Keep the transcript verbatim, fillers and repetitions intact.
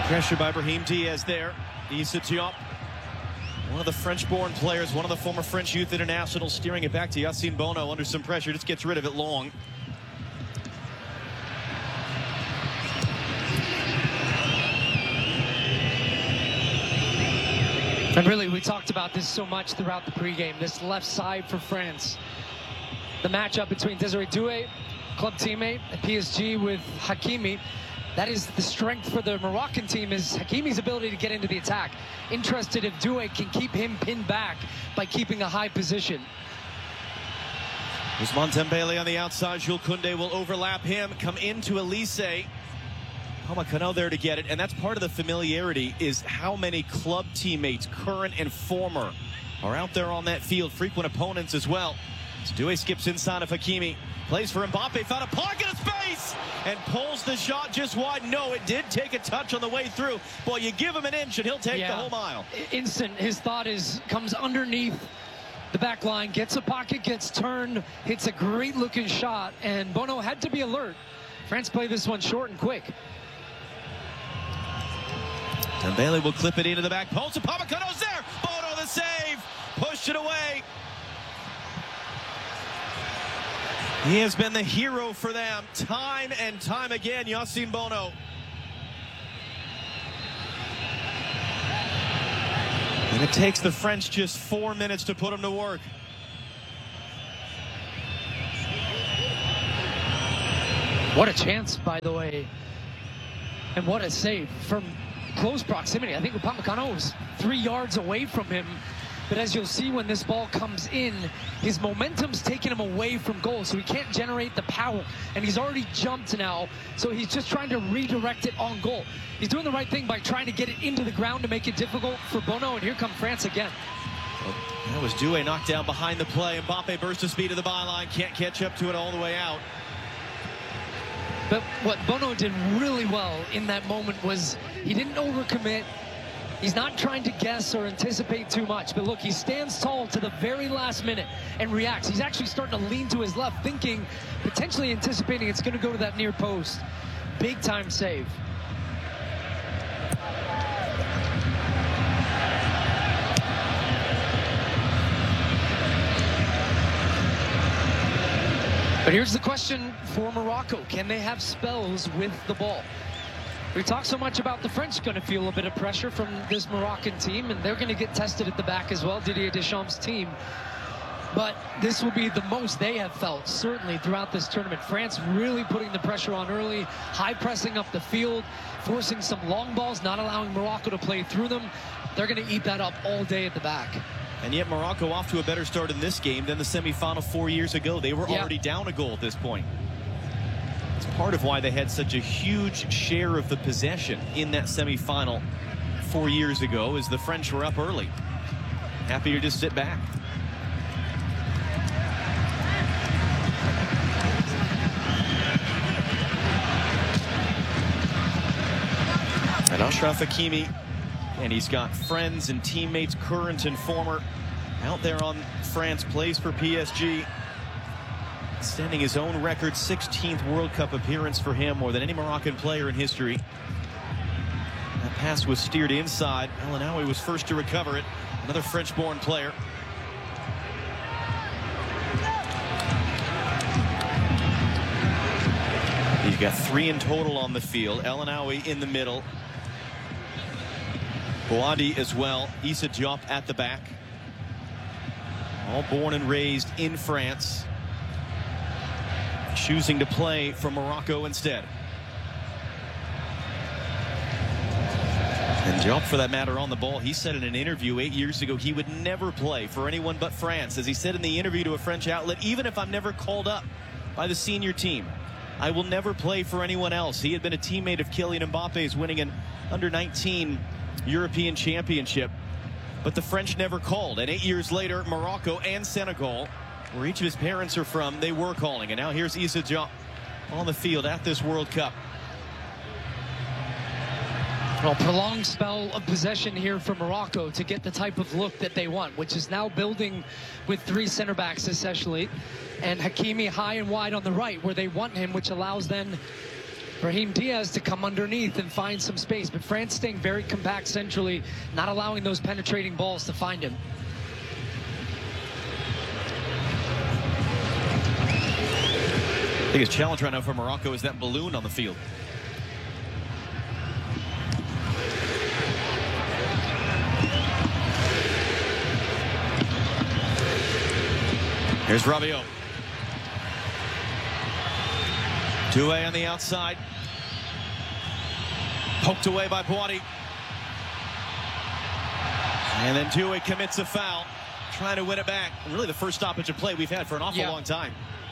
Pressure by Brahim Diaz there. Issa Diop, one of the French-born players, one of the former French youth internationals, steering it back to Yacine Bono under some pressure. Just gets rid of it long. And really, we talked about this so much throughout the pregame. This left side for France. The matchup between Desiree Doué, club teammate at P S G, with Hakimi. That is the strength for the Moroccan team, is Hakimi's ability to get into the attack. Interested if Doué can keep him pinned back by keeping a high position. Ousmane Dembele on the outside. Jules Koundé will overlap him, come into Elise. Upamecano there to get it, and that's part of the familiarity, is how many club teammates, current and former, are out there on that field, frequent opponents as well. So Doué skips inside of Hakimi, plays for Mbappe, found a pocket of space, and pulls the shot just wide. No, it did take a touch on the way through. Boy, you give him an inch and he'll take yeah. the whole mile. Instant, his thought is, comes underneath the back line, gets a pocket, gets turned, hits a great looking shot, and Bono had to be alert. France play this one short and quick. Dembele will clip it into the back post. Upamecano's there. Bono the save. Pushed it away. He has been the hero for them time and time again, Yacine Bono. And it takes the French just four minutes to put him to work. What a chance, by the way. And what a save from close proximity. I think Upamecano was three yards away from him. But as you'll see when this ball comes in, his momentum's taking him away from goal, so he can't generate the power. And he's already jumped now, so he's just trying to redirect it on goal. He's doing the right thing by trying to get it into the ground to make it difficult for Bono, and here come France again. Well, that was Doué knocked down behind the play. Mbappe burst to speed to the byline, can't catch up to it all the way out. But what Bono did really well in that moment was he didn't overcommit. He's not trying to guess or anticipate too much, but look, he stands tall to the very last minute and reacts. He's actually starting to lean to his left, thinking, potentially anticipating it's going to go to that near post. Big time save. But here's the question for Morocco. Can they have spells with the ball? We talk so much about the French going to feel a bit of pressure from this Moroccan team, and they're going to get tested at the back as well, Didier Deschamps' team. But this will be the most they have felt, certainly, throughout this tournament. France really putting the pressure on early, high pressing up the field, forcing some long balls, not allowing Morocco to play through them. They're going to eat that up all day at the back. And yet Morocco off to a better start in this game than the semifinal four years ago. They were yeah. already down a goal at this point. It's part of why they had such a huge share of the possession in that semifinal four years ago, as the French were up early. Happy to just sit back. And Achraf Hakimi, and he's got friends and teammates, current and former, out there on France, plays for P S G. Extending his own record, sixteenth World Cup appearance for him, more than any Moroccan player in history. That pass was steered inside. El Ainaoui was first to recover it. Another French-born player. He's got three in total on the field. El Ainaoui in the middle. Boadi as well. Issa Diop at the back. All born and raised in France. Choosing to play for Morocco instead. And Diop, for that matter, on the ball. He said in an interview eight years ago he would never play for anyone but France. As he said in the interview to a French outlet, even if I'm never called up by the senior team, I will never play for anyone else. He had been a teammate of Kylian Mbappe's, winning an under nineteen European championship. But the French never called. And eight years later, Morocco and Senegal, where each of his parents are from, they were calling. And now here's Issa Diop on the field at this World Cup. Well, prolonged spell of possession here for Morocco to get the type of look that they want, which is now building with three center backs essentially, and Hakimi high and wide on the right where they want him, which allows then Brahim Diaz to come underneath and find some space. But France staying very compact centrally, not allowing those penetrating balls to find him. I think his challenge right now for Morocco is that balloon on the field. Here's Rabiot. Two-way on the outside. Poked away by Boadi. And then Two-way commits a foul. Trying to win it back. Really the first stoppage of play we've had for an awful yeah. long time.